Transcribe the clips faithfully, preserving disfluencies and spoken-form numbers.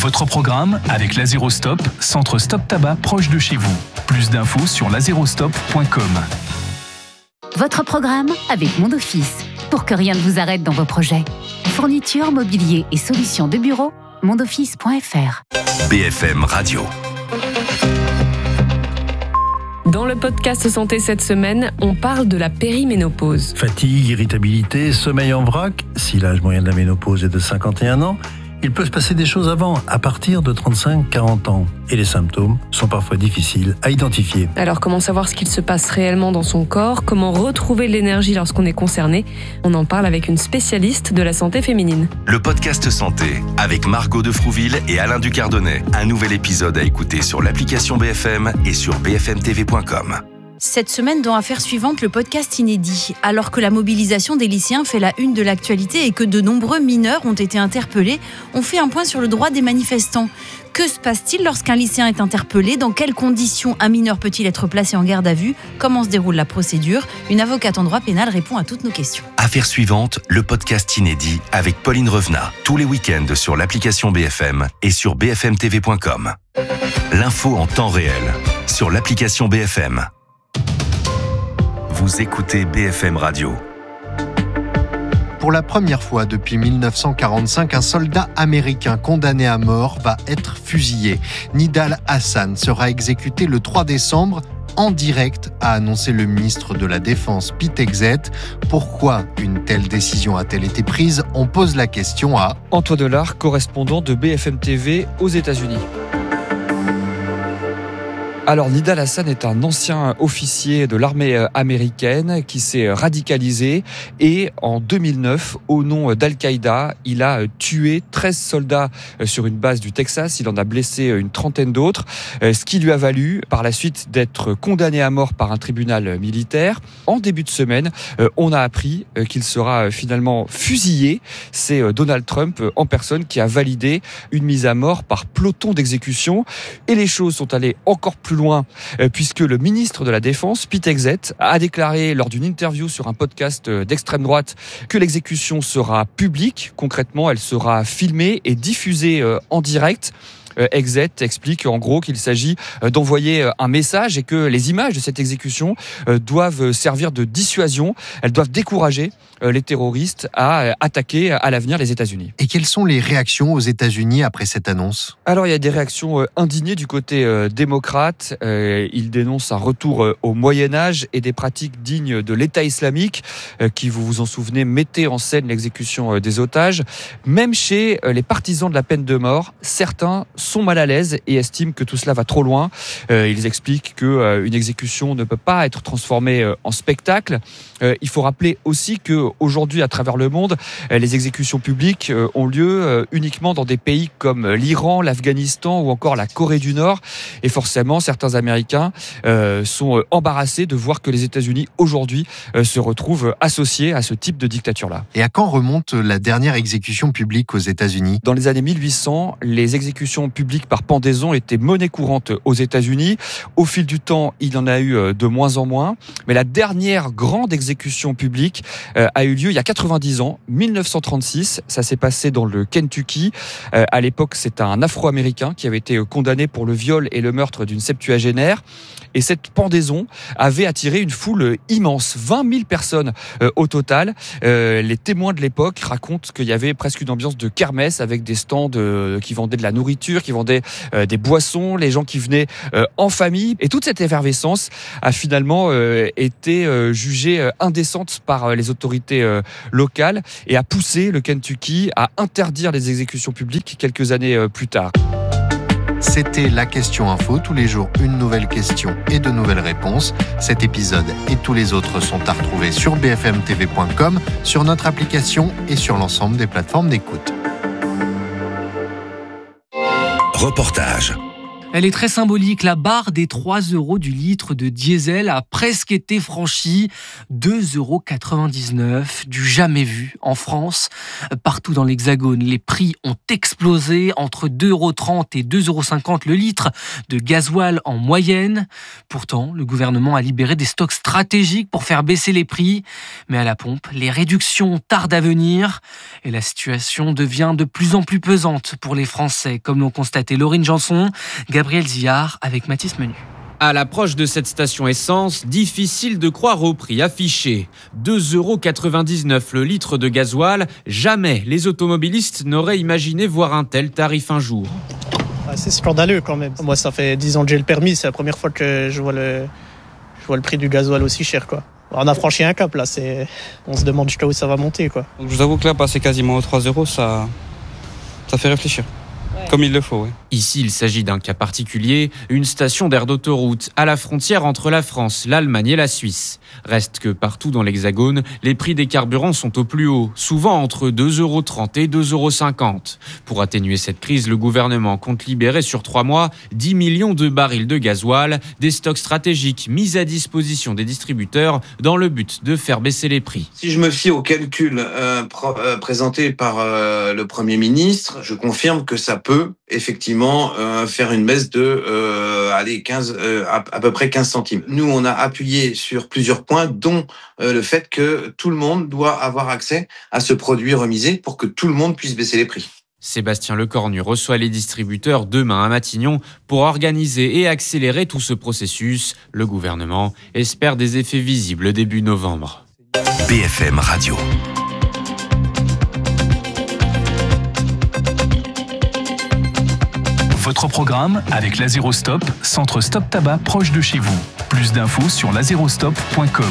Votre programme avec Lazérostop, centre stop tabac proche de chez vous. Plus d'infos sur lazérostop point com. Votre programme avec Mon Office, pour que rien ne vous arrête dans vos projets. Fourniture, mobilier et solutions de bureau, mondoffice point f r. B F M Radio. Dans le podcast Santé cette semaine, on parle de la périménopause. Fatigue, irritabilité, sommeil en vrac. Si l'âge moyen de la ménopause est de cinquante et un ans, il peut se passer des choses avant, à partir de trente-cinq à quarante ans. Et les symptômes sont parfois difficiles à identifier. Alors comment savoir ce qu'il se passe réellement dans son corps ? Comment retrouver l'énergie lorsqu'on est concerné ? On en parle avec une spécialiste de la santé féminine. Le podcast Santé, avec Margot de Frouville et Alain Ducardonnet. Un nouvel épisode à écouter sur l'application B F M et sur b f m t v point com. Cette semaine, dans Affaires suivantes, le podcast inédit. Alors que la mobilisation des lycéens fait la une de l'actualité et que de nombreux mineurs ont été interpellés, on fait un point sur le droit des manifestants. Que se passe-t-il lorsqu'un lycéen est interpellé ? Dans quelles conditions un mineur peut-il être placé en garde à vue ? Comment se déroule la procédure ? Une avocate en droit pénal répond à toutes nos questions. Affaires suivantes, le podcast inédit avec Pauline Revenat. Tous les week-ends sur l'application B F M et sur b f m t v point com. L'info en temps réel sur l'application B F M. Vous écoutez B F M Radio. Pour la première fois depuis mille neuf cent quarante-cinq, un soldat américain condamné à mort va être fusillé. Nidal Hasan sera exécuté le trois décembre en direct, a annoncé le ministre de la Défense Pete Hegseth. Pourquoi une telle décision a-t-elle été prise ? On pose la question à Antoine Delard, correspondant de B F M T V aux États-Unis. Alors, Nidal Hasan est un ancien officier de l'armée américaine qui s'est radicalisé et en deux mille neuf, au nom d'Al-Qaïda, il a tué treize soldats sur une base du Texas. Il en a blessé une trentaine d'autres, ce qui lui a valu par la suite d'être condamné à mort par un tribunal militaire. En début de semaine, on a appris qu'il sera finalement fusillé. C'est Donald Trump en personne qui a validé une mise à mort par peloton d'exécution. Et les choses sont allées encore plus loin, puisque le ministre de la Défense, Pete Hegseth, a déclaré lors d'une interview sur un podcast d'extrême droite que l'exécution sera publique. Concrètement, elle sera filmée et diffusée en direct. Hegseth explique en gros qu'il s'agit d'envoyer un message et que les images de cette exécution doivent servir de dissuasion. Elles doivent décourager les terroristes à attaquer à l'avenir les États-Unis. Et quelles sont les réactions aux États-Unis après cette annonce ? Alors il y a des réactions indignées du côté démocrate. Ils dénoncent un retour au Moyen-Âge et des pratiques dignes de l'État islamique qui, vous vous en souvenez, mettait en scène l'exécution des otages. Même chez les partisans de la peine de mort, certains sont mal à l'aise et estiment que tout cela va trop loin. Euh, ils expliquent qu'une exécution ne peut pas être transformée euh, en spectacle. Euh, il faut rappeler aussi qu'aujourd'hui, à travers le monde, euh, les exécutions publiques euh, ont lieu euh, uniquement dans des pays comme l'Iran, l'Afghanistan ou encore la Corée du Nord. Et forcément, certains Américains euh, sont embarrassés de voir que les États-Unis, aujourd'hui, euh, se retrouvent associés à ce type de dictature-là. Et à quand remonte la dernière exécution publique aux États-Unis ? Dans les années mille huit cents, les exécutions publiques par pendaison était monnaie courante aux États-Unis. Au fil du temps, il y en a eu de moins en moins. Mais la dernière grande exécution publique a eu lieu il y a quatre-vingt-dix ans, mille neuf cent trente-six. Ça s'est passé dans le Kentucky. À l'époque, c'est un Afro-Américain qui avait été condamné pour le viol et le meurtre d'une septuagénaire. Et cette pendaison avait attiré une foule immense, vingt mille personnes euh, au total. Euh, les témoins de l'époque racontent qu'il y avait presque une ambiance de kermesse avec des stands euh, qui vendaient de la nourriture, qui vendaient euh, des boissons, les gens qui venaient euh, en famille. Et toute cette effervescence a finalement euh, été euh, jugée euh, indécente par euh, les autorités euh, locales et a poussé le Kentucky à interdire les exécutions publiques quelques années euh, plus tard. C'était la question info. Tous les jours, une nouvelle question et de nouvelles réponses. Cet épisode et tous les autres sont à retrouver sur b f m t v point com, sur notre application et sur l'ensemble des plateformes d'écoute. Reportage. Elle est très symbolique. La barre des trois euros du litre de diesel a presque été franchie. deux euros quatre-vingt-dix-neuf, du jamais vu en France. Partout dans l'Hexagone, les prix ont explosé entre deux euros trente et deux euros cinquante le litre de gasoil en moyenne. Pourtant, le gouvernement a libéré des stocks stratégiques pour faire baisser les prix. Mais à la pompe, les réductions tardent à venir et la situation devient de plus en plus pesante pour les Français, comme l'ont constaté Laurine Janson, Gabriel Zillard avec Mathis Menu. À l'approche de cette station essence, difficile de croire au prix affiché. deux euros quatre-vingt-dix-neuf le litre de gasoil. Jamais les automobilistes n'auraient imaginé voir un tel tarif un jour. C'est scandaleux quand même. Moi, ça fait dix ans que j'ai le permis. C'est la première fois que je vois le, je vois le prix du gasoil aussi cher, quoi. On a franchi un cap, là. C'est... On se demande jusqu'à où ça va monter, quoi. Donc, je vous avoue que là, passer quasiment aux trois euros, ça, ça fait réfléchir. Comme il le faut, oui. Ici, il s'agit d'un cas particulier, une station d'aire d'autoroute à la frontière entre la France, l'Allemagne et la Suisse. Reste que partout dans l'Hexagone, les prix des carburants sont au plus haut, souvent entre deux euros trente et deux euros cinquante. Pour atténuer cette crise, le gouvernement compte libérer sur trois mois dix millions de barils de gasoil, des stocks stratégiques mis à disposition des distributeurs dans le but de faire baisser les prix. Si je me fie aux calculs euh, pr- euh, présentés par euh, le Premier ministre, je confirme que ça peut effectivement euh, faire une baisse de euh, allez, quinze, euh, à, à peu près quinze centimes. Nous, on a appuyé sur plusieurs points, dont euh, le fait que tout le monde doit avoir accès à ce produit remisé pour que tout le monde puisse baisser les prix. Sébastien Lecornu reçoit les distributeurs demain à Matignon pour organiser et accélérer tout ce processus. Le gouvernement espère des effets visibles début novembre. B F M Radio. Votre programme avec l'Azérostop, centre Stop Tabac proche de chez vous. Plus d'infos sur lazérostop point com.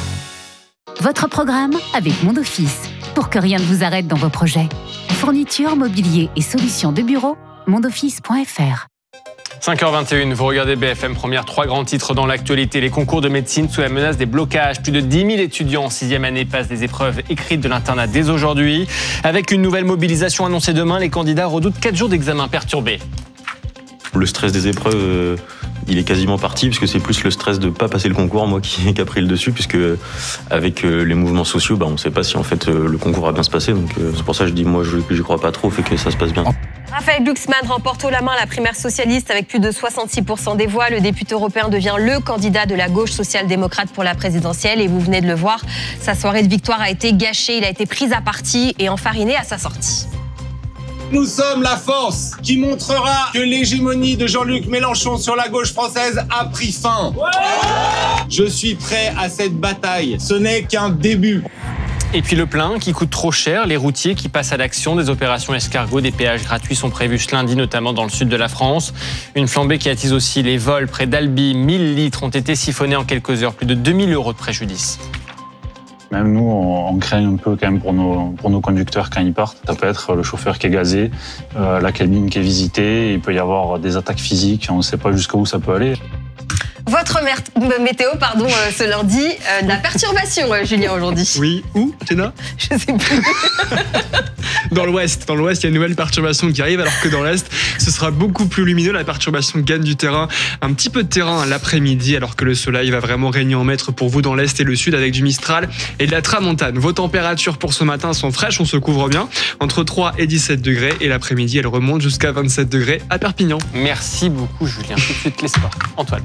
Votre programme avec Mon Office, pour que rien ne vous arrête dans vos projets. Fourniture, mobilier et solutions de bureau, mondoffice point f r. cinq heures vingt et une, vous regardez B F M Première, trois grands titres dans l'actualité. Les concours de médecine sous la menace des blocages. Plus de dix mille étudiants en sixième année passent des épreuves écrites de l'internat dès aujourd'hui. Avec une nouvelle mobilisation annoncée demain, les candidats redoutent quatre jours d'examen perturbés. Le stress des épreuves, euh, il est quasiment parti, puisque c'est plus le stress de ne pas passer le concours, moi, qui, qui a pris le dessus, puisque avec euh, les mouvements sociaux, bah, on ne sait pas si en fait euh, le concours va bien se passer. Donc euh, c'est pour ça que je dis, moi, je n'y crois pas trop, fait que ça se passe bien. Raphaël Glucksmann remporte haut la main la primaire socialiste avec plus de soixante-six pour cent des voix. Le député européen devient le candidat de la gauche social-démocrate pour la présidentielle. Et vous venez de le voir, sa soirée de victoire a été gâchée. Il a été pris à partie et enfariné à sa sortie. Nous sommes la force qui montrera que l'hégémonie de Jean-Luc Mélenchon sur la gauche française a pris fin. Ouais. Je suis prêt à cette bataille. Ce n'est qu'un début. Et puis le plein qui coûte trop cher, les routiers qui passent à l'action, des opérations escargots, des péages gratuits sont prévus ce lundi, notamment dans le sud de la France. Une flambée qui attise aussi les vols près d'Albi. mille litres ont été siphonnés en quelques heures, plus de deux mille euros de préjudice. Même nous, on, on craint un peu quand même pour nos, pour nos conducteurs quand ils partent. Ça peut être le chauffeur qui est gazé, euh, la cabine qui est visitée, il peut y avoir des attaques physiques, on ne sait pas jusqu'où ça peut aller. Votre mer- météo, pardon, euh, ce lundi, euh, de la perturbation, euh, Julien, aujourd'hui. Oui, où, Téna ? Je sais plus. Dans l'ouest, dans l'ouest, il y a une nouvelle perturbation qui arrive, alors que dans l'est, ce sera beaucoup plus lumineux. La perturbation gagne du terrain, un petit peu de terrain l'après-midi, alors que le soleil va vraiment régner en maître pour vous dans l'est et le sud, avec du Mistral et de la tramontane. Vos températures pour ce matin sont fraîches, on se couvre bien, entre trois et dix-sept degrés, et l'après-midi, elle remonte jusqu'à vingt-sept degrés à Perpignan. Merci beaucoup, Julien. Tout de suite, les sports. Antoine.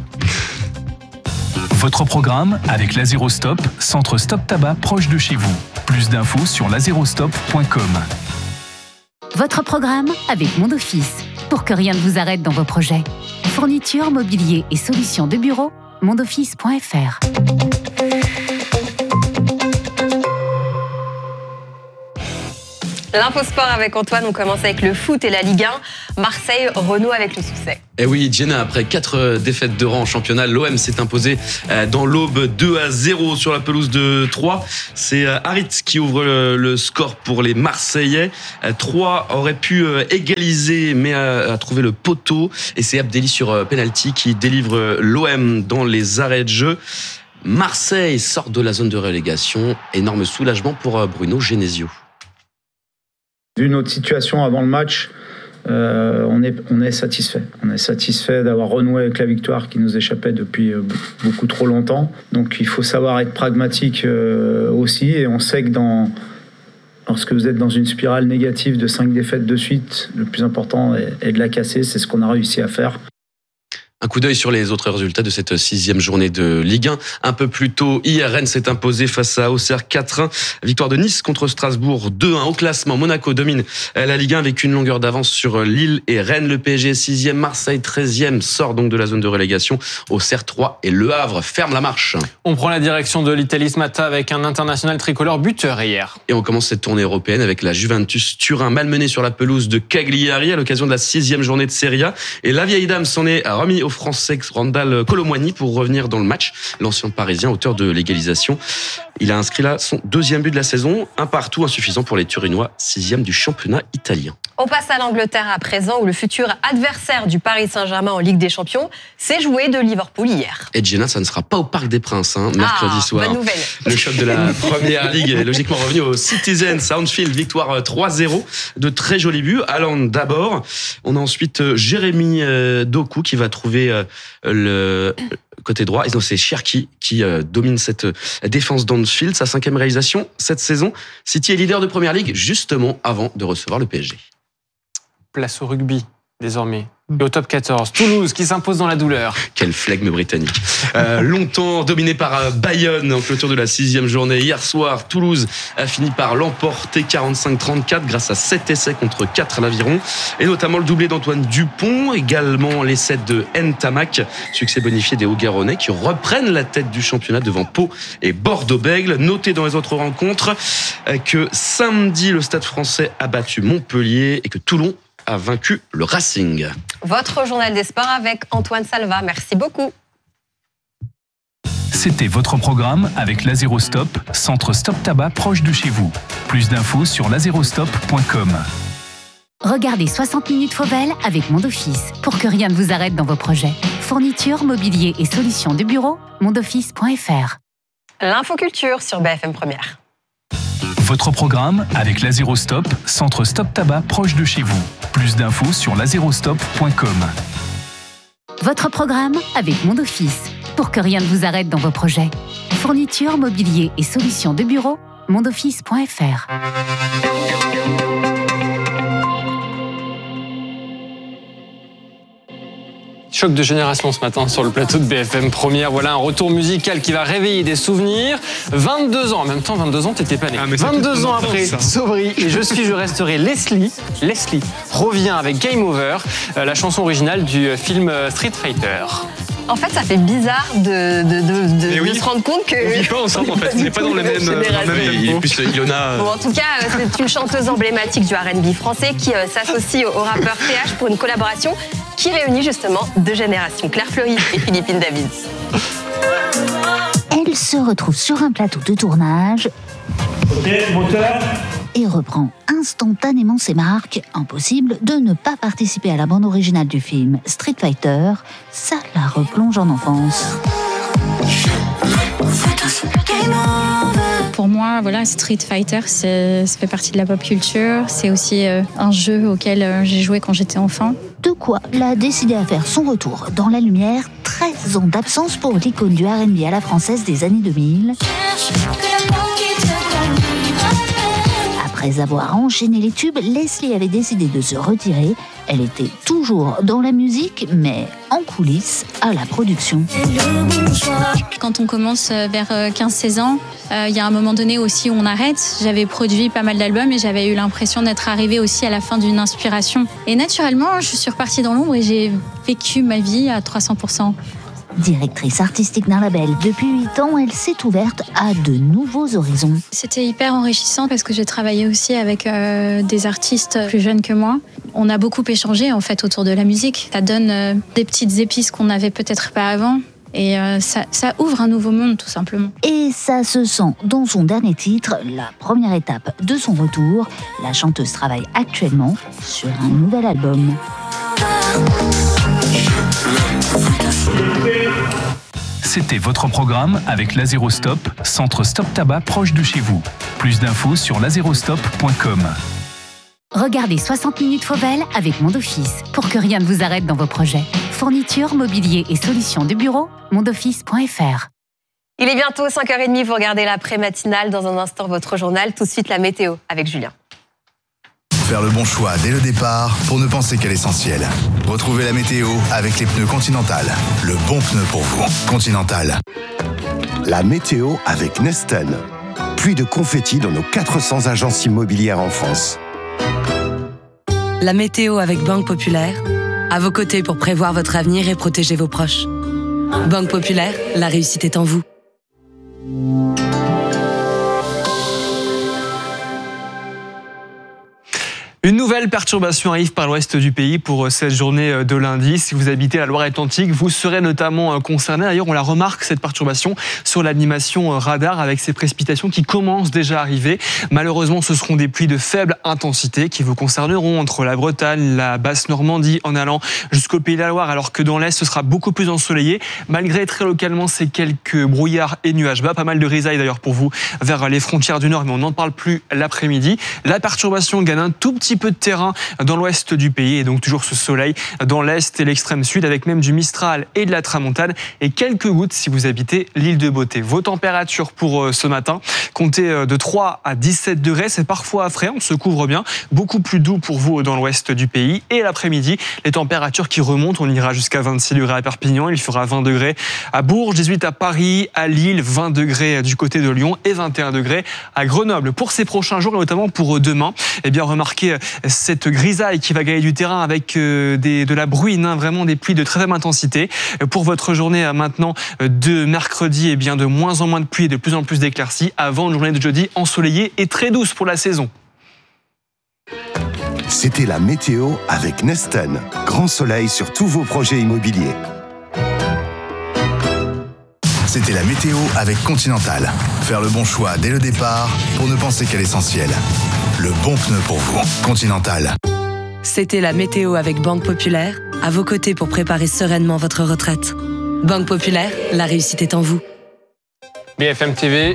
Votre programme avec l'Azérostop, centre Stop Tabac proche de chez vous. Plus d'infos sur lazérostop point com. Votre programme avec Mon Office, pour que rien ne vous arrête dans vos projets. Fourniture, mobilier et solutions de bureau, mondoffice point f r. L'info sport avec Antoine, on commence avec le foot et la Ligue un. Marseille renoue avec le succès. Et oui, Jenna, après quatre défaites de rang en championnat, l'O M s'est imposé dans l'Aube deux à zéro sur la pelouse de Troyes. C'est Harit qui ouvre le score pour les Marseillais. Troyes aurait pu égaliser, mais a trouvé le poteau. Et c'est Abdelli sur penalty qui délivre l'O M dans les arrêts de jeu. Marseille sort de la zone de relégation. Énorme soulagement pour Bruno Genesio. Vu notre situation avant le match, euh, on est, on est satisfait. On est satisfait d'avoir renoué avec la victoire qui nous échappait depuis euh, beaucoup trop longtemps. Donc il faut savoir être pragmatique euh, aussi, et on sait que dans... Lorsque vous êtes dans une spirale négative de cinq défaites de suite, le plus important est de la casser. C'est ce qu'on a réussi à faire. Un coup d'œil sur les autres résultats de cette sixième journée de Ligue un. Un peu plus tôt, hier, Rennes s'est imposé face à Auxerre quatre un. Victoire de Nice contre Strasbourg deux un. Au classement, Monaco domine la Ligue un avec une longueur d'avance sur Lille et Rennes. Le P S G est sixième, Marseille treizième, sort donc de la zone de relégation. Auxerre trois et Le Havre ferment la marche. On prend la direction de l'Italie ce matin avec un international tricolore buteur hier. Et on commence cette tournée européenne avec la Juventus Turin malmenée sur la pelouse de Cagliari à l'occasion de la sixième journée de Serie A. Et la vieille dame s'en est remis au Français Randal Colomwani pour revenir dans le match. L'ancien parisien, auteur de l'égalisation. Il a inscrit là son deuxième but de la saison. Un partout insuffisant pour les Turinois, sixième du championnat italien. On passe à l'Angleterre à présent, où le futur adversaire du Paris Saint-Germain en Ligue des Champions s'est joué de Liverpool hier. Et Jenna, ça ne sera pas au Parc des Princes, hein, mercredi ah, soir. Bonne nouvelle. Le choc de la Première Ligue est logiquement revenu au Citizens Anfield, victoire trois zéro. De très jolis buts. Haaland d'abord. On a ensuite Jérémy Doku qui va trouver le côté droit. Et non, c'est Cherki qui euh, domine cette défense d'Anfield, sa cinquième réalisation cette saison. City est leader de Première Ligue justement avant de recevoir le P S G. Place au rugby désormais. Et au top quatorze, Toulouse qui s'impose dans la douleur. Quel flegme britannique. Euh, longtemps dominé par Bayonne en clôture de la sixième journée. Hier soir, Toulouse a fini par l'emporter quarante-cinq trente-quatre grâce à sept essais contre quatre à l'Aviron. Et notamment le doublé d'Antoine Dupont, également l'essai de Ntamak. Succès bonifié des Hauts-Garonnais qui reprennent la tête du championnat devant Pau et Bordeaux-Bègles. Notez dans les autres rencontres que samedi, le Stade français a battu Montpellier et que Toulon a vaincu le Racing. Votre journal des sports avec Antoine Salva. Merci beaucoup. C'était votre programme avec Lazerostop, centre stop tabac proche de chez vous. Plus d'infos sur lazerostop point com. Regardez soixante minutes Fauvel avec Mondoffice pour que rien ne vous arrête dans vos projets. Fourniture, mobilier et solutions de bureau, mondoffice point f r. L'infoculture sur B F M Première. Votre programme avec Lazerostop, centre stop tabac proche de chez vous. Plus d'infos sur lazerostop point com. Votre programme avec Mondoffice pour que rien ne vous arrête dans vos projets. Fourniture, mobilier et solutions de bureau, mondoffice point f r. Choc de génération ce matin sur le plateau de B F M Première. Voilà un retour musical qui va réveiller des souvenirs. vingt-deux ans, en même temps vingt-deux ans, t'étais pas né. Ah, vingt-deux ans après, Sobri et Je suis, je resterai. Leslie, Leslie revient avec Game Over, la chanson originale du film Street Fighter. En fait, ça fait bizarre de, de, de, de, oui. de se rendre compte que... On vit pas ensemble, en fait. On n'est pas dans le même, dans le même tempo. Plus Ilona... Bon, en tout cas, c'est une chanteuse emblématique du R and B français qui euh, s'associe au, au rappeur T H pour une collaboration qui réunit justement deux générations, Claire Fleury et Philippine David. Elle se retrouve sur un plateau de tournage... Ok, moteur. Et reprend instantanément ses marques. Impossible de ne pas participer à la bande originale du film Street Fighter. Ça la replonge en enfance. Pour moi, voilà, Street Fighter, c'est, ça fait partie de la pop culture. C'est aussi euh, un jeu auquel euh, j'ai joué quand j'étais enfant. De quoi l'a décidé à faire son retour dans la lumière. treize ans d'absence pour l'icône du R and B à la française des années deux mille. Après avoir enchaîné les tubes, Leslie avait décidé de se retirer. Elle était toujours dans la musique, mais en coulisses, à la production. Quand on commence vers quinze seize ans, il euh, y a un moment donné aussi où on arrête. J'avais produit pas mal d'albums et j'avais eu l'impression d'être arrivée aussi à la fin d'une inspiration. Et naturellement, je suis repartie dans l'ombre et j'ai vécu ma vie à trois cents pour cent. Directrice artistique d'un label depuis huit ans, elle s'est ouverte à de nouveaux horizons. C'était hyper enrichissant parce que j'ai travaillé aussi avec euh, des artistes plus jeunes que moi. On a beaucoup échangé en fait autour de la musique. Ça donne euh, des petites épices qu'on n'avait peut-être pas avant. Et euh, ça, ça ouvre un nouveau monde tout simplement. Et ça se sent dans son dernier titre, la première étape de son retour. La chanteuse travaille actuellement sur un nouvel album. C'était votre programme avec Lazerostop, centre stop tabac proche de chez vous. Plus d'infos sur lazerostop point com. Regardez soixante minutes Fauvel avec Monde Office pour que rien ne vous arrête dans vos projets. Fourniture, mobilier et solutions de bureau, mondoffice point f r. Il est bientôt cinq heures trente, vous regardez l'après-matinale. Dans un instant, votre journal. Tout de suite, la météo avec Julien. Faire le bon choix dès le départ pour ne penser qu'à l'essentiel. Retrouvez la météo avec les pneus Continental. Le bon pneu pour vous. Continental. La météo avec Nesten. Pluie de confettis dans nos quatre cents agences immobilières en France. La météo avec Banque Populaire. À vos côtés pour prévoir votre avenir et protéger vos proches. Banque Populaire, la réussite est en vous. Une nouvelle perturbation arrive par l'ouest du pays pour cette journée de lundi. Si vous habitez la Loire-Atlantique, vous serez notamment concerné. D'ailleurs, on la remarque, cette perturbation, sur l'animation radar avec ces précipitations qui commencent déjà à arriver. Malheureusement, ce seront des pluies de faible intensité qui vous concerneront entre la Bretagne, la Basse-Normandie, en allant jusqu'au Pays de la Loire, alors que dans l'Est, ce sera beaucoup plus ensoleillé. Malgré très localement ces quelques brouillards et nuages bas, pas mal de grisailles d'ailleurs pour vous vers les frontières du Nord, mais on n'en parle plus l'après-midi. La perturbation gagne un tout petit peu de terrain dans l'ouest du pays et donc toujours ce soleil dans l'est et l'extrême sud avec même du Mistral et de la Tramontane et quelques gouttes si vous habitez l'île de Beauté. Vos températures pour ce matin, comptez de trois à dix-sept degrés, c'est parfois frais, on se couvre bien, beaucoup plus doux pour vous dans l'ouest du pays et l'après-midi, les températures qui remontent, on ira jusqu'à vingt-six degrés à Perpignan, il fera vingt degrés à Bourges, dix-huit à Paris, à Lille, vingt degrés du côté de Lyon et vingt et un degrés à Grenoble. Pour ces prochains jours et notamment pour demain, eh bien remarquez cette grisaille qui va gagner du terrain avec des, de la bruine, hein, vraiment des pluies de très faible intensité. Pour votre journée maintenant de mercredi, eh bien de moins en moins de pluie et de plus en plus d'éclaircies avant une journée de jeudi ensoleillée et très douce pour la saison. C'était la météo avec Nesten. Grand soleil sur tous vos projets immobiliers. C'était la météo avec Continental. Faire le bon choix dès le départ pour ne penser qu'à l'essentiel. Le bon pneu pour vous. Continental. C'était la météo avec Banque Populaire. À vos côtés pour préparer sereinement votre retraite. Banque Populaire, la réussite est en vous. B F M T V.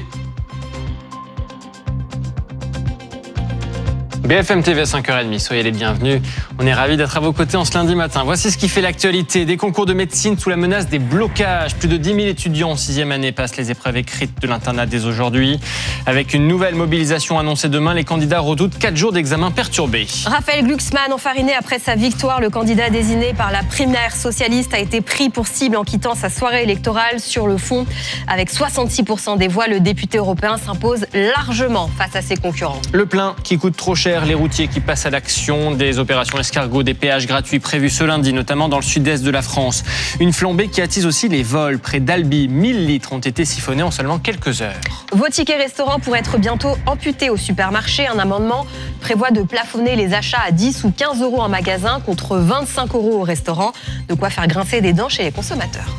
B F M T V à cinq heures trente, soyez les bienvenus. On est ravis d'être à vos côtés en ce lundi matin. Voici ce qui fait l'actualité. Des concours de médecine sous la menace des blocages. Plus de dix mille étudiants en sixième année passent les épreuves écrites de l'internat dès aujourd'hui. Avec une nouvelle mobilisation annoncée demain, les candidats redoutent quatre jours d'examen perturbés. Raphaël Glucksmann, enfariné après sa victoire, le candidat désigné par la primaire socialiste a été pris pour cible en quittant sa soirée électorale. Sur le fond, avec soixante-six pour cent des voix, le député européen s'impose largement face à ses concurrents. Le plein qui coûte trop cher, les routiers qui passent à l'action, des opérations escargots, des péages gratuits prévus ce lundi, notamment dans le sud-est de la France. Une flambée qui attise aussi les vols. Près d'Albi, mille litres ont été siphonnés en seulement quelques heures. Vos tickets restaurants pourraient être bientôt amputés au supermarché. Un amendement prévoit de plafonner les achats à dix ou quinze euros en magasin contre vingt-cinq euros au restaurant. De quoi faire grincer des dents chez les consommateurs.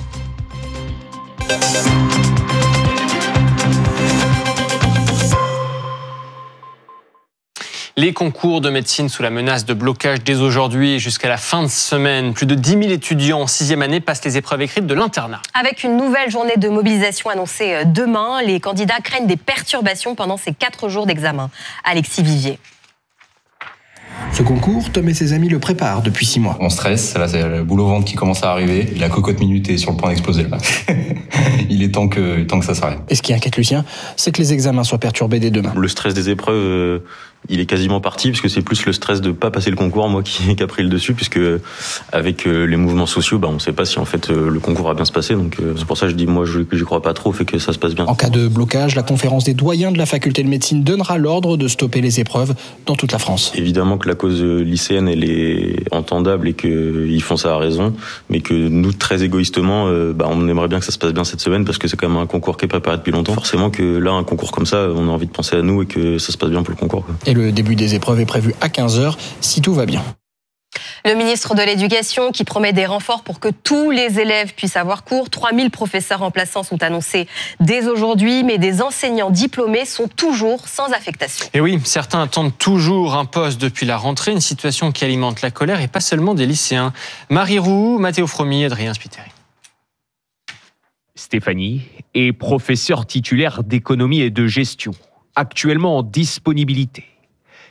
Les concours de médecine sous la menace de blocage dès aujourd'hui et jusqu'à la fin de semaine. Plus de dix mille étudiants en sixième année passent les épreuves écrites de l'internat. Avec une nouvelle journée de mobilisation annoncée demain, les candidats craignent des perturbations pendant ces quatre jours d'examen. Alexis Vivier. Ce concours, Tom et ses amis le préparent depuis six mois. On stresse, là c'est le boule au ventre qui commence à arriver. La cocotte minute est sur le point d'exploser là. Il est temps que, temps que ça s'arrête. Et ce qui inquiète Lucien, c'est que les examens soient perturbés dès demain. Le stress des épreuves, euh, il est quasiment parti, puisque c'est plus le stress de pas passer le concours, moi, qui, qui a pris le dessus, puisque avec euh, les mouvements sociaux, bah, on sait pas si en fait euh, le concours va bien se passer. Donc euh, c'est pour ça que je dis, moi, je j'y crois pas trop, fait que ça se passe bien. En cas de blocage, la conférence des doyens de la faculté de médecine donnera l'ordre de stopper les épreuves dans toute la France. Évidemment que la cause lycéenne, elle est entendable et qu'ils font ça à raison, mais que nous, très égoïstement, euh, bah, on aimerait bien que ça se passe bien cette semaine, parce que c'est quand même un concours qui est préparé depuis longtemps. Forcément que là, un concours comme ça, on a envie de penser à nous et que ça se passe bien pour le concours, quoi. Et le début des épreuves est prévu à quinze heures, si tout va bien. Le ministre de l'Éducation qui promet des renforts pour que tous les élèves puissent avoir cours. trois mille professeurs remplaçants sont annoncés dès aujourd'hui, mais des enseignants diplômés sont toujours sans affectation. Et oui, certains attendent toujours un poste depuis la rentrée, une situation qui alimente la colère et pas seulement des lycéens. Marie Roux, Mathéo Fromy, Adrien Spiteri. Stéphanie est professeure titulaire d'économie et de gestion, actuellement en disponibilité.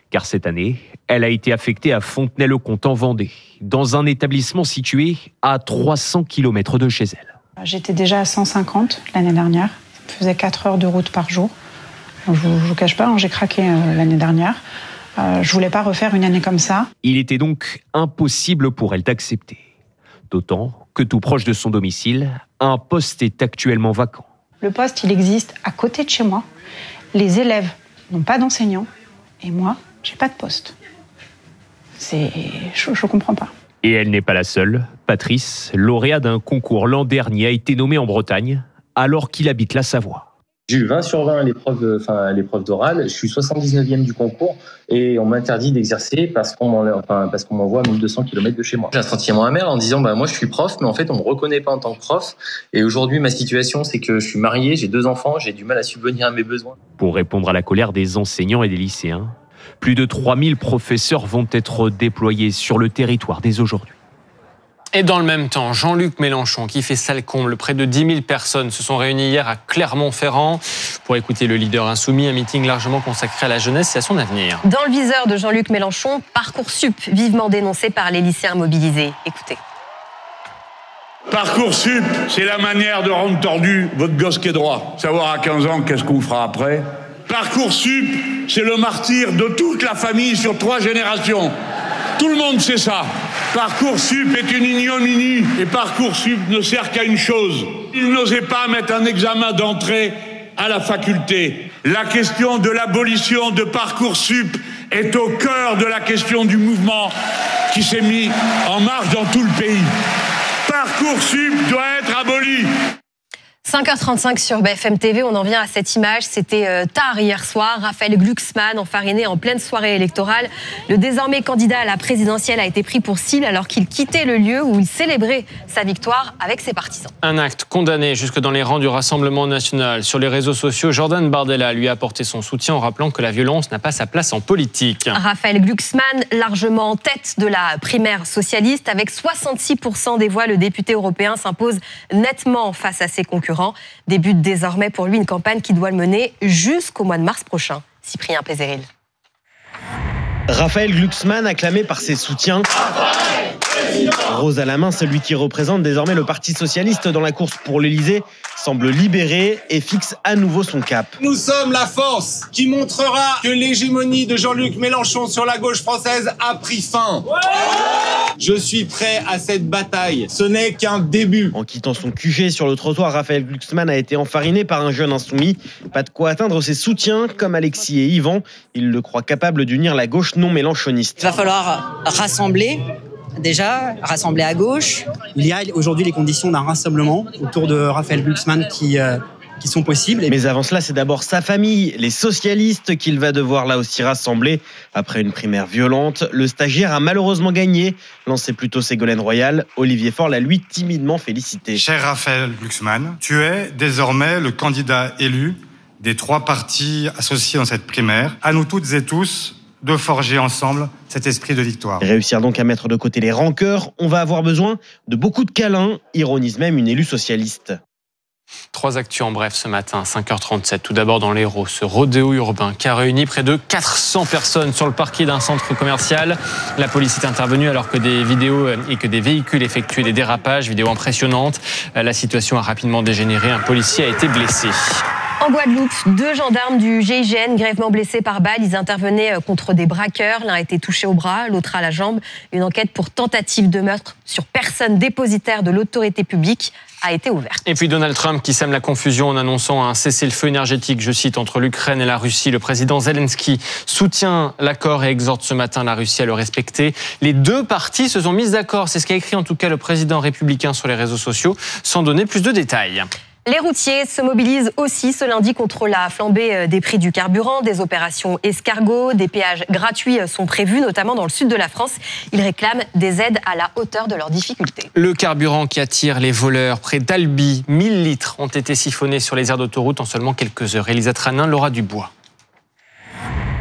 Car cette année, elle a été affectée à Fontenay-le-Comte en Vendée, dans un établissement situé à trois cents kilomètres de chez elle. J'étais déjà à cent cinquante l'année dernière. Je faisais quatre heures de route par jour. Je ne vous cache pas, j'ai craqué l'année dernière. Euh, je ne voulais pas refaire une année comme ça. Il était donc impossible pour elle d'accepter. D'autant que tout proche de son domicile, un poste est actuellement vacant. Le poste, il existe à côté de chez moi. Les élèves n'ont pas d'enseignants. Et moi, j'ai pas de poste. C'est... Je, je comprends pas. Et elle n'est pas la seule. Patrice, lauréat d'un concours l'an dernier, a été nommé en Bretagne, alors qu'il habite la Savoie. J'ai eu vingt sur vingt à l'épreuve, enfin, à l'épreuve d'oral. Je suis soixante-dix-neuvième du concours et on m'interdit d'exercer parce qu'on, m'en, enfin, parce qu'on m'envoie à mille deux cents kilomètres de chez moi. J'ai un sentiment amer en disant bah, moi je suis prof, mais en fait on ne me reconnaît pas en tant que prof. Et aujourd'hui, ma situation, c'est que je suis marié, j'ai deux enfants, j'ai du mal à subvenir à mes besoins. Pour répondre à la colère des enseignants et des lycéens, plus de trois mille professeurs vont être déployés sur le territoire dès aujourd'hui. Et dans le même temps, Jean-Luc Mélenchon, qui fait salle comble, près de dix mille personnes se sont réunies hier à Clermont-Ferrand pour écouter le leader insoumis, un meeting largement consacré à la jeunesse et à son avenir. Dans le viseur de Jean-Luc Mélenchon, Parcoursup, vivement dénoncé par les lycéens mobilisés. Écoutez. Parcoursup, c'est la manière de rendre tordu votre gosse qui est droit. Savoir à quinze ans qu'est-ce qu'on fera après. Parcoursup, c'est le martyr de toute la famille sur trois générations. Tout le monde sait ça. Parcoursup est une ignominie et Parcoursup ne sert qu'à une chose. Il n'osait pas mettre un examen d'entrée à la faculté. La question de l'abolition de Parcoursup est au cœur de la question du mouvement qui s'est mis en marche dans tout le pays. Parcoursup doit être aboli. cinq heures trente-cinq sur B F M T V, on en vient à cette image. C'était tard hier soir. Raphaël Glucksmann, enfariné en pleine soirée électorale. Le désormais candidat à la présidentielle a été pris pour cible alors qu'il quittait le lieu où il célébrait sa victoire avec ses partisans. Un acte condamné jusque dans les rangs du Rassemblement national. Sur les réseaux sociaux, Jordan Bardella lui a apporté son soutien en rappelant que la violence n'a pas sa place en politique. Raphaël Glucksmann, largement en tête de la primaire socialiste. Avec soixante-six pour cent des voix, le député européen s'impose nettement face à ses concurrents. Débute désormais pour lui une campagne qui doit le mener jusqu'au mois de mars prochain. Cyprien Pézéril. Raphaël Glucksmann, acclamé par ses soutiens. Rose à la main, celui qui représente désormais le Parti socialiste dans la course pour l'Élysée, semble libéré et fixe à nouveau son cap. Nous sommes la force qui montrera que l'hégémonie de Jean-Luc Mélenchon sur la gauche française a pris fin. Ouais. Je suis prêt à cette bataille. Ce n'est qu'un début. En quittant son Q G sur le trottoir, Raphaël Glucksmann a été enfariné par un jeune insoumis. Pas de quoi atteindre ses soutiens, comme Alexis et Yvan. Il le croit capable d'unir la gauche non mélenchoniste. Il va falloir rassembler. Déjà, rassembler à gauche. Il y a aujourd'hui les conditions d'un rassemblement autour de Raphaël Glucksmann qui, euh, qui sont possibles. Mais avant cela, c'est d'abord sa famille, les socialistes, qu'il va devoir là aussi rassembler. Après une primaire violente, le stagiaire a malheureusement gagné. Lancé plutôt Ségolène Royal, Olivier Faure l'a lui timidement félicité. Cher Raphaël Glucksmann, tu es désormais le candidat élu des trois partis associés dans cette primaire. À nous toutes et tous de forger ensemble cet esprit de victoire. Réussir donc à mettre de côté les rancœurs, on va avoir besoin de beaucoup de câlins, ironise même une élue socialiste. Trois actus en bref ce matin, cinq heures trente-sept. Tout d'abord dans l'Hérault, ce rodéo urbain qui a réuni près de quatre cents personnes sur le parquet d'un centre commercial. La police est intervenue alors que des vidéos et que des véhicules effectuaient des dérapages, vidéos impressionnantes. La situation a rapidement dégénéré, un policier a été blessé. En Guadeloupe, deux gendarmes du G I G N grièvement blessés par balle. Ils intervenaient contre des braqueurs. L'un a été touché au bras, l'autre à la jambe. Une enquête pour tentative de meurtre sur personne dépositaire de l'autorité publique a été ouverte. Et puis Donald Trump qui sème la confusion en annonçant un cessez-le-feu énergétique, je cite, entre l'Ukraine et la Russie. Le président Zelensky soutient l'accord et exhorte ce matin la Russie à le respecter. Les deux parties se sont mises d'accord. C'est ce qu'a écrit en tout cas le président républicain sur les réseaux sociaux, sans donner plus de détails. Les routiers se mobilisent aussi ce lundi contre la flambée des prix du carburant, des opérations escargots, des péages gratuits sont prévus, notamment dans le sud de la France. Ils réclament des aides à la hauteur de leurs difficultés. Le carburant qui attire les voleurs, près d'Albi, mille litres ont été siphonnés sur les aires d'autoroute en seulement quelques heures. Élisa Tranin, Laura Dubois.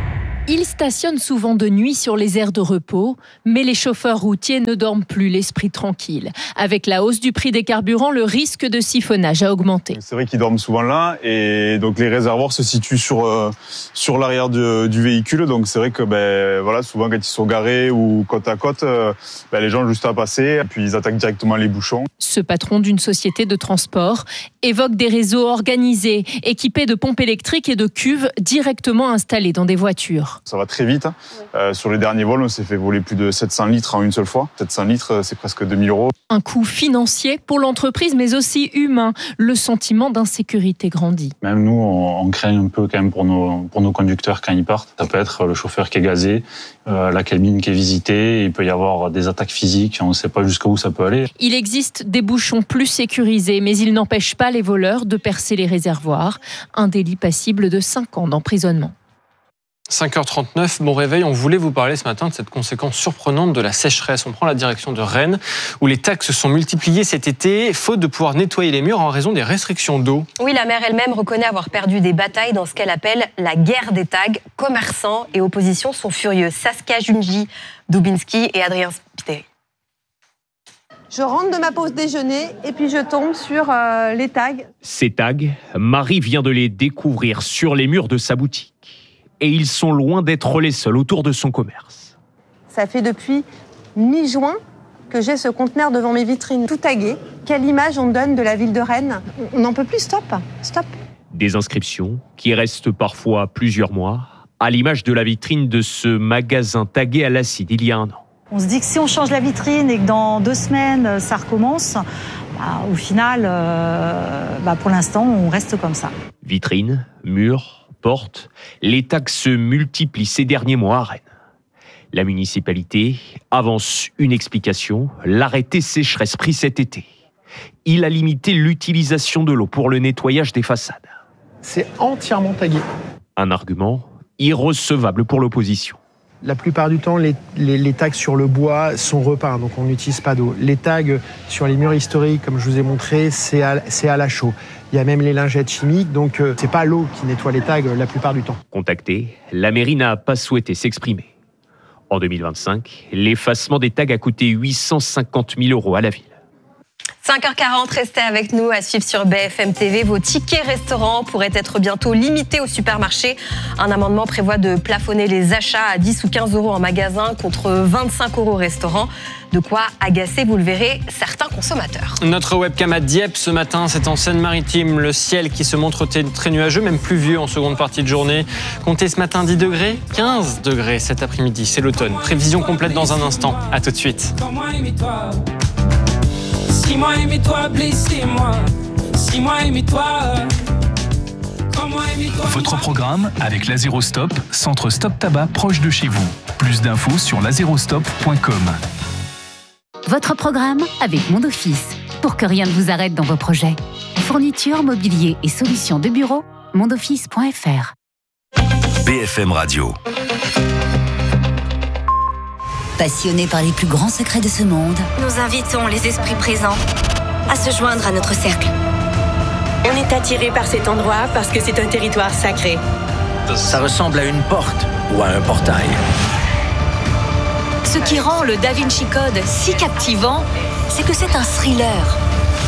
Ils stationnent souvent de nuit sur les aires de repos, mais les chauffeurs routiers ne dorment plus l'esprit tranquille. Avec la hausse du prix des carburants, le risque de siphonnage a augmenté. C'est vrai qu'ils dorment souvent là, et donc les réservoirs se situent sur, euh, sur l'arrière de, du véhicule. Donc c'est vrai que ben, voilà, souvent quand ils sont garés ou côte à côte, euh, ben, les gens ont juste à passer, et puis ils attaquent directement les bouchons. Ce patron d'une société de transport évoque des réseaux organisés, équipés de pompes électriques et de cuves directement installées dans des voitures. Ça va très vite. Euh, sur les derniers vols, on s'est fait voler plus de sept cents litres en une seule fois. sept cents litres, c'est presque deux mille euros. Un coût financier pour l'entreprise, mais aussi humain. Le sentiment d'insécurité grandit. Même nous, on, on craint un peu quand même pour nos, pour nos conducteurs quand ils partent. Ça peut être le chauffeur qui est gazé, euh, la cabine qui est visitée. Il peut y avoir des attaques physiques. On ne sait pas jusqu'où ça peut aller. Il existe des bouchons plus sécurisés, mais ils n'empêchent pas les voleurs de percer les réservoirs. Un délit passible de cinq ans d'emprisonnement. cinq heures trente-neuf, bon réveil. On voulait vous parler ce matin de cette conséquence surprenante de la sécheresse. On prend la direction de Rennes, où les tags se sont multipliés cet été, faute de pouvoir nettoyer les murs en raison des restrictions d'eau. Oui, la maire elle-même reconnaît avoir perdu des batailles dans ce qu'elle appelle la guerre des tags. Commerçants et opposition sont furieux. Saskia Junji, Dubinski et Adrien Spiteri. Je rentre de ma pause déjeuner et puis je tombe sur euh, les tags. Ces tags, Marie vient de les découvrir sur les murs de sa boutique. Et ils sont loin d'être les seuls autour de son commerce. Ça fait depuis mi-juin que j'ai ce conteneur devant mes vitrines, tout tagué. Quelle image on donne de la ville de Rennes? On n'en peut plus, stop, stop. Des inscriptions qui restent parfois plusieurs mois, à l'image de la vitrine de ce magasin tagué à l'acide il y a un an. On se dit que si on change la vitrine et que dans deux semaines, ça recommence, bah, au final, euh, bah, pour l'instant, on reste comme ça. Vitrine, mur, porte, les tags se multiplient ces derniers mois à Rennes. La municipalité avance une explication, l'arrêté sécheresse pris cet été. Il a limité l'utilisation de l'eau pour le nettoyage des façades. C'est entièrement tagué. Un argument irrecevable pour l'opposition. La plupart du temps, les, les, les tags sur le bois sont repeints, donc on n'utilise pas d'eau. Les tags sur les murs historiques, comme je vous ai montré, c'est à, c'est à la chaux. Il y a même les lingettes chimiques, donc euh, c'est pas l'eau qui nettoie les tags la plupart du temps. Contactée, la mairie n'a pas souhaité s'exprimer. En deux mille vingt-cinq, l'effacement des tags a coûté huit cent cinquante mille euros à la ville. cinq heures quarante, restez avec nous à suivre sur B F M T V. Vos tickets restaurants pourraient être bientôt limités au supermarché. Un amendement prévoit de plafonner les achats à dix ou quinze euros en magasin contre vingt-cinq euros au restaurant. De quoi agacer, vous le verrez, certains consommateurs. Notre webcam à Dieppe ce matin, c'est en Seine-Maritime. Le ciel qui se montre très nuageux, même pluvieux en seconde partie de journée. Comptez ce matin dix degrés, quinze degrés cet après-midi. C'est l'automne. Prévision complète dans un instant. À tout de suite. Si moi aimez-toi, blessez-moi. Si moi aimez-toi. Votre programme avec l'Azérostop, centre Stop Tabac proche de chez vous. Plus d'infos sur l'azérostop point com. Votre programme avec Mon Office, pour que rien ne vous arrête dans vos projets. Fourniture, mobilier et solutions de bureau, mondoffice point f r. B F M Radio. Passionné par les plus grands secrets de ce monde, nous invitons les esprits présents à se joindre à notre cercle. On est attiré par cet endroit parce que c'est un territoire sacré. Ça ressemble à une porte ou à un portail. Ce qui rend le Da Vinci Code si captivant, c'est que c'est un thriller.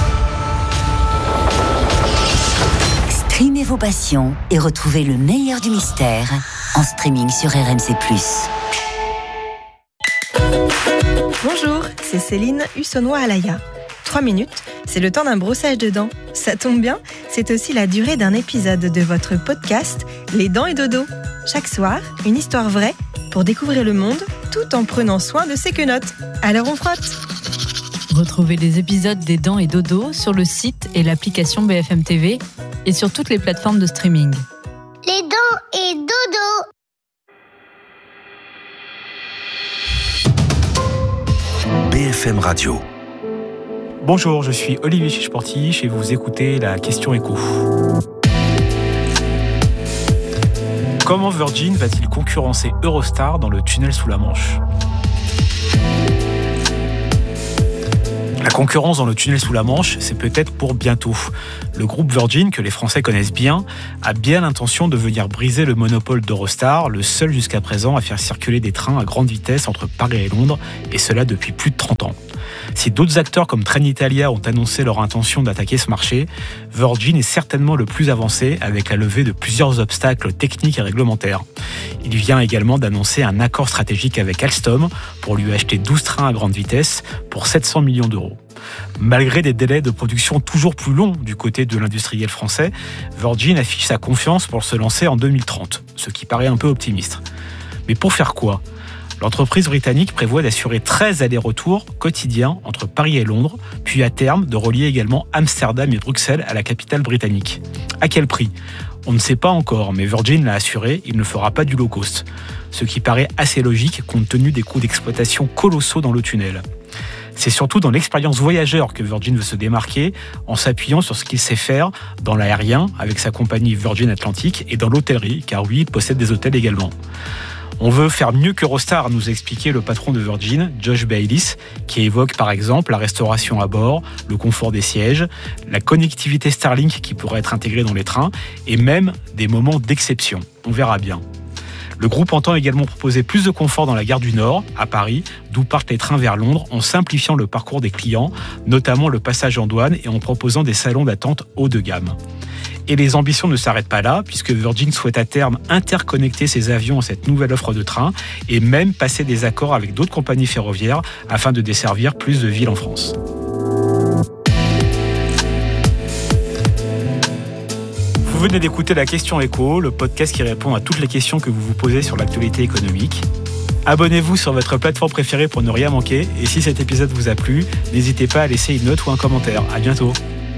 Streamez vos passions et retrouvez le meilleur du mystère en streaming sur R M C plus. Bonjour, c'est Céline Hussonnois-Alaya. Trois minutes, c'est le temps d'un brossage de dents. Ça tombe bien, c'est aussi la durée d'un épisode de votre podcast Les Dents et Dodo. Chaque soir, une histoire vraie pour découvrir le monde tout en prenant soin de ses quenottes. Alors on frotte. Retrouvez les épisodes des Dents et Dodo sur le site et l'application B F M T V et sur toutes les plateformes de streaming. Les Dents et Dodo. B F M Radio. Bonjour, je suis Olivier Chichportiche et vous écoutez la question écho. Comment Virgin va-t-il concurrencer Eurostar dans le tunnel sous la Manche ? La concurrence dans le tunnel sous la Manche, c'est peut-être pour bientôt. Le groupe Virgin, que les Français connaissent bien, a bien l'intention de venir briser le monopole d'Eurostar, le seul jusqu'à présent à faire circuler des trains à grande vitesse entre Paris et Londres, et cela depuis plus de trente ans. Si d'autres acteurs comme Trenitalia ont annoncé leur intention d'attaquer ce marché, Virgin est certainement le plus avancé avec la levée de plusieurs obstacles techniques et réglementaires. Il vient également d'annoncer un accord stratégique avec Alstom pour lui acheter douze trains à grande vitesse pour sept cents millions d'euros. Malgré des délais de production toujours plus longs du côté de l'industriel français, Virgin affiche sa confiance pour se lancer en deux mille trente, ce qui paraît un peu optimiste. Mais pour faire quoi ? L'entreprise britannique prévoit d'assurer treize allers-retours quotidiens entre Paris et Londres, puis à terme de relier également Amsterdam et Bruxelles à la capitale britannique. À quel prix ? On ne sait pas encore, mais Virgin l'a assuré, il ne fera pas du low cost. Ce qui paraît assez logique compte tenu des coûts d'exploitation colossaux dans le tunnel. C'est surtout dans l'expérience voyageur que Virgin veut se démarquer en s'appuyant sur ce qu'il sait faire dans l'aérien avec sa compagnie Virgin Atlantic et dans l'hôtellerie, car oui, il possède des hôtels également. On veut faire mieux qu'Eurostar, nous a expliqué le patron de Virgin, Josh Bayliss, qui évoque par exemple la restauration à bord, le confort des sièges, la connectivité Starlink qui pourrait être intégrée dans les trains et même des moments d'exception. On verra bien. Le groupe entend également proposer plus de confort dans la gare du Nord, à Paris, d'où partent les trains vers Londres, en simplifiant le parcours des clients, notamment le passage en douane et en proposant des salons d'attente haut de gamme. Et les ambitions ne s'arrêtent pas là, puisque Virgin souhaite à terme interconnecter ses avions à cette nouvelle offre de train et même passer des accords avec d'autres compagnies ferroviaires afin de desservir plus de villes en France. Vous venez d'écouter la Question Éco, le podcast qui répond à toutes les questions que vous vous posez sur l'actualité économique. Abonnez-vous sur votre plateforme préférée pour ne rien manquer. Et si cet épisode vous a plu, n'hésitez pas à laisser une note ou un commentaire. À bientôt.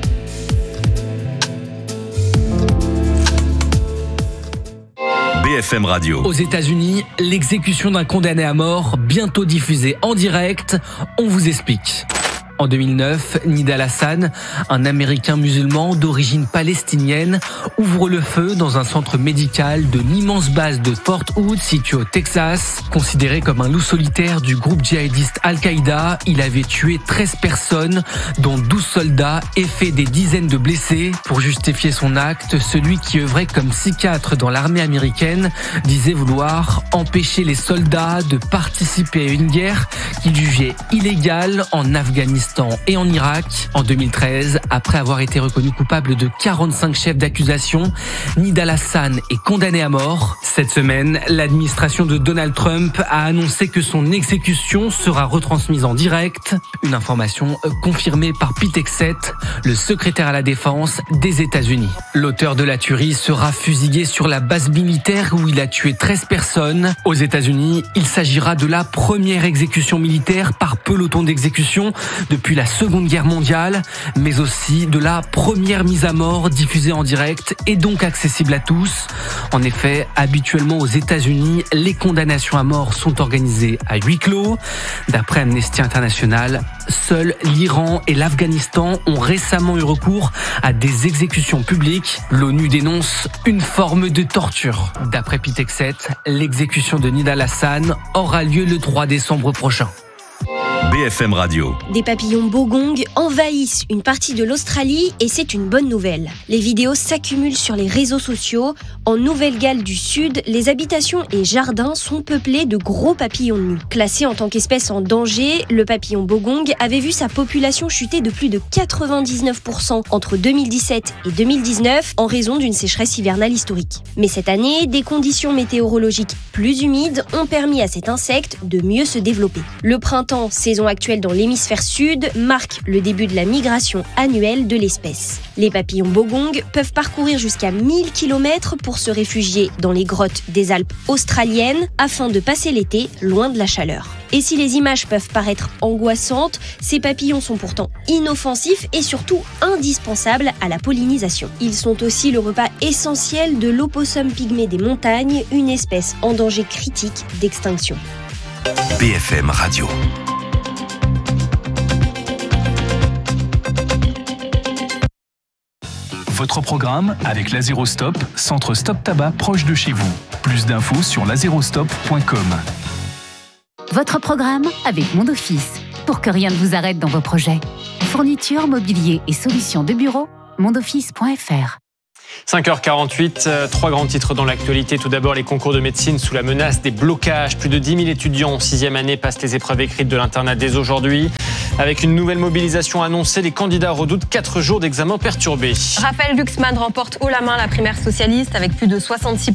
B F M Radio. Aux États-Unis, l'exécution d'un condamné à mort, bientôt diffusée en direct. On vous explique. En deux mille neuf, Nidal Hassan, un Américain musulman d'origine palestinienne, ouvre le feu dans un centre médical de l'immense base de Fort Hood situé au Texas. Considéré comme un loup solitaire du groupe djihadiste Al-Qaïda, il avait tué treize personnes, dont douze soldats, et fait des dizaines de blessés. Pour justifier son acte, celui qui œuvrait comme psychiatre dans l'armée américaine disait vouloir empêcher les soldats de participer à une guerre qu'il jugeait illégale en Afghanistan et en Irak. En deux mille treize, après avoir été reconnu coupable de quarante-cinq chefs d'accusation, Nidal Hassan est condamné à mort. Cette semaine, l'administration de Donald Trump a annoncé que son exécution sera retransmise en direct. Une information confirmée par Pete Hegseth, le secrétaire à la défense des États-Unis. L'auteur de la tuerie sera fusillé sur la base militaire où il a tué treize personnes. Aux États-Unis, il s'agira de la première exécution militaire par peloton d'exécution depuis la Seconde Guerre mondiale, mais aussi de la première mise à mort diffusée en direct et donc accessible à tous. En effet, habituellement aux États-Unis, les condamnations à mort sont organisées à huis clos. D'après Amnesty International, seuls l'Iran et l'Afghanistan ont récemment eu recours à des exécutions publiques. L'ONU dénonce une forme de torture. D'après Pete Hegseth, l'exécution de Nidal Hassan aura lieu le trois décembre prochain. B F M Radio. Des papillons bogong envahissent une partie de l'Australie et c'est une bonne nouvelle. Les vidéos s'accumulent sur les réseaux sociaux. En Nouvelle-Galles du Sud, les habitations et jardins sont peuplés de gros papillons nus. Classé en tant qu'espèce en danger, le papillon bogong avait vu sa population chuter de plus de quatre-vingt-dix-neuf pour cent entre deux mille dix-sept et deux mille dix-neuf en raison d'une sécheresse hivernale historique. Mais cette année, des conditions météorologiques plus humides ont permis à cet insecte de mieux se développer. Le printemps, saison actuelle dans l'hémisphère sud, marque le début de la migration annuelle de l'espèce. Les papillons bogong peuvent parcourir jusqu'à mille kilomètres pour se réfugier dans les grottes des Alpes australiennes afin de passer l'été loin de la chaleur. Et si les images peuvent paraître angoissantes, ces papillons sont pourtant inoffensifs et surtout indispensables à la pollinisation. Ils sont aussi le repas essentiel de l'opossum pygmée des montagnes, une espèce en danger critique d'extinction. B F M Radio. Votre programme avec Lazerostop, centre Stop Tabac proche de chez vous. Plus d'infos sur lazerostop point com. Votre programme avec Mon Office. pour que rien ne vous arrête dans vos projets. Fourniture, mobilier et solutions de bureau, mondoffice point f r. cinq heures quarante-huit, euh, trois grands titres dans l'actualité. Tout d'abord, les concours de médecine sous la menace des blocages. Plus de dix mille étudiants en sixième année passent les épreuves écrites de l'internat dès aujourd'hui. Avec une nouvelle mobilisation annoncée, les candidats redoutent quatre jours d'examen perturbés. Raphaël Glucksmann remporte haut la main la primaire socialiste avec plus de soixante-six